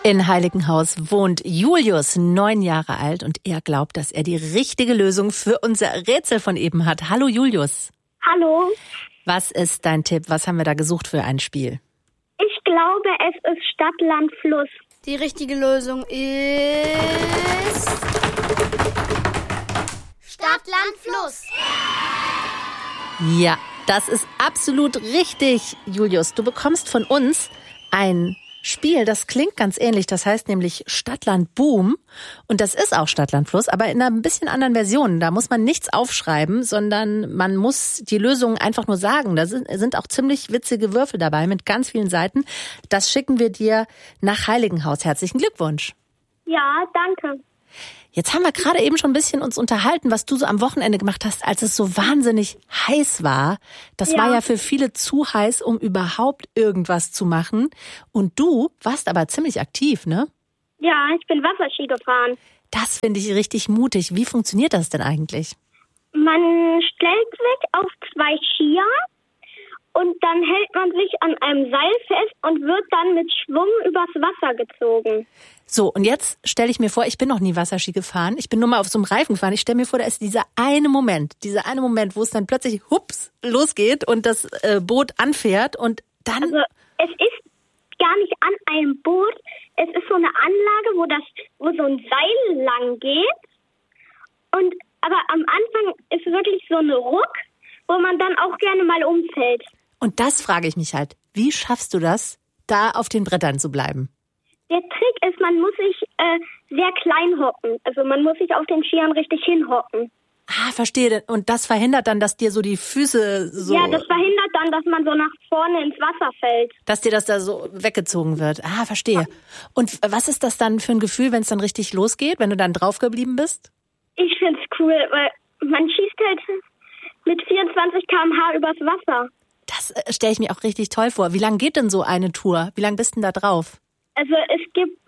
In Heiligenhaus wohnt Julius, 9 Jahre alt, und er glaubt, dass er die richtige Lösung für unser Rätsel von eben hat. Hallo Julius. Hallo. Was ist dein Tipp? Was haben wir da gesucht für ein Spiel? Ich glaube, es ist Stadt, Land, Fluss. Die richtige Lösung ist Stadt, Land, Fluss. Ja, das ist absolut richtig, Julius. Du bekommst von uns ein Spiel, das klingt ganz ähnlich. Das heißt nämlich Stadt, Land, Boom. Und das ist auch Stadt, Land, Fluss, aber in einer ein bisschen anderen Version. Da muss man nichts aufschreiben, sondern man muss die Lösungen einfach nur sagen. Da sind auch ziemlich witzige Würfel dabei mit ganz vielen Seiten. Das schicken wir dir nach Heiligenhaus. Herzlichen Glückwunsch. Ja, danke. Jetzt haben wir gerade eben schon ein bisschen uns unterhalten, was du so am Wochenende gemacht hast, als es so wahnsinnig heiß war. Das war ja für viele zu heiß, um überhaupt irgendwas zu machen. Und du warst aber ziemlich aktiv, ne? Ja, ich bin Wasserski gefahren. Das finde ich richtig mutig. Wie funktioniert das denn eigentlich? Man stellt sich auf 2 Skier und dann hält man sich an einem Seil fest und wird dann mit Schwung übers Wasser gezogen. So, und jetzt stelle ich mir vor, ich bin noch nie Wasserski gefahren. Ich bin nur mal auf so einem Reifen gefahren. Ich stelle mir vor, da ist dieser eine Moment, wo es dann plötzlich hups losgeht und das Boot anfährt und dann... Also es ist gar nicht an einem Boot. Es ist so eine Anlage, wo so ein Seil lang geht. Aber am Anfang ist wirklich so eine Ruck, wo man dann auch gerne mal umfällt. Und das frage ich mich halt. Wie schaffst du das, da auf den Brettern zu bleiben? Der Trick ist, man muss sich sehr klein hocken. Also man muss sich auf den Skiern richtig hinhocken. Ah, verstehe. Und das verhindert dann, dass dir so die Füße so... Ja, das verhindert dann, dass man so nach vorne ins Wasser fällt. Dass dir das da so weggezogen wird. Ah, verstehe. Und was ist das dann für ein Gefühl, wenn es dann richtig losgeht, wenn du dann drauf geblieben bist? Ich find's cool, weil man schießt halt mit 24 km/h übers Wasser. Das stelle ich mir auch richtig toll vor. Wie lang geht denn so eine Tour? Wie lang bist denn da drauf? Also es gibt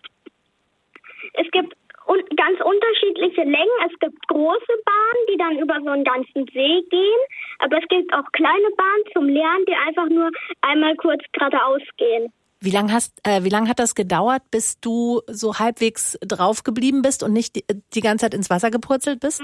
ganz unterschiedliche Längen. Es gibt große Bahnen, die dann über so einen ganzen See gehen. Aber es gibt auch kleine Bahnen zum Lernen, die einfach nur einmal kurz geradeaus gehen. Wie lang hat das gedauert, bis du so halbwegs drauf geblieben bist und nicht die ganze Zeit ins Wasser gepurzelt bist?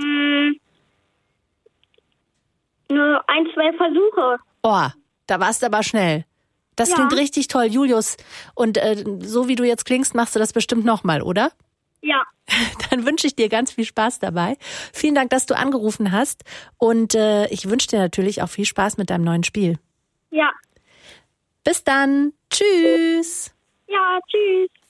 Nur 1, 2 Versuche. Oh, da warst du aber schnell. Das klingt richtig toll, Julius. Und so wie du jetzt klingst, machst du das bestimmt nochmal, oder? Ja. Dann wünsche ich dir ganz viel Spaß dabei. Vielen Dank, dass du angerufen hast. Und ich wünsche dir natürlich auch viel Spaß mit deinem neuen Spiel. Ja. Bis dann. Tschüss. Ja, tschüss.